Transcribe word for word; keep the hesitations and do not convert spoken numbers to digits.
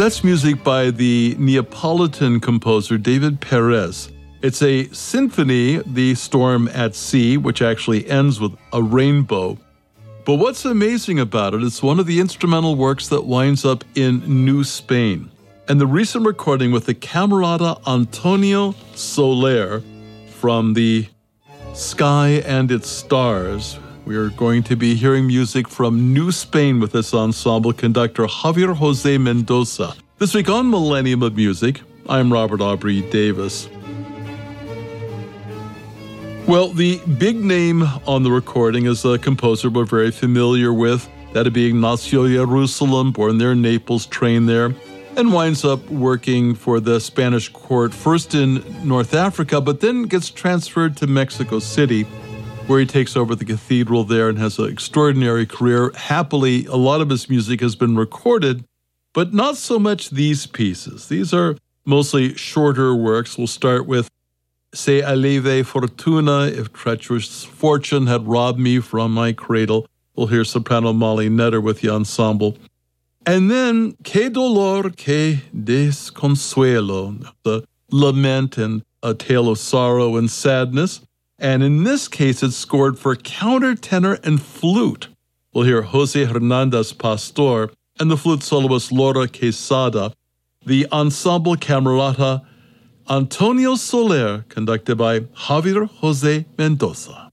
That's music by the Neapolitan composer David Perez. It's a symphony, The Storm at Sea, which actually ends with a rainbow. But what's amazing about it, it's one of the instrumental works that winds up in New Spain. And the recent recording with the Camerata Antonio Soler from the Sky and Its Stars. We are going to be hearing music from New Spain with this ensemble conductor Javier Jose Mendoza. This week on Millennium of Music, I'm Robert Aubrey Davis. Well, the big name on the recording is a composer we're very familiar with, that being Ignacio Jerusalem, born there in Naples, trained there, and winds up working for the Spanish court, first in North Africa, but then gets transferred to Mexico City, where he takes over the cathedral there and has an extraordinary career. Happily, a lot of his music has been recorded, but not so much these pieces. These are mostly shorter works. We'll start with Se Aleve Fortuna, If Treacherous Fortune Had Robbed Me From My Cradle. We'll hear soprano Molly Netter with the ensemble. And then Que Dolor, Que Desconsuelo, the lament and a tale of sorrow and sadness. And in this case, it's scored for countertenor and flute. We'll hear Jose Hernandez Pastor and the flute soloist Laura Quesada. The ensemble Camerata Antonio Soler, conducted by Javier Jose Mendoza.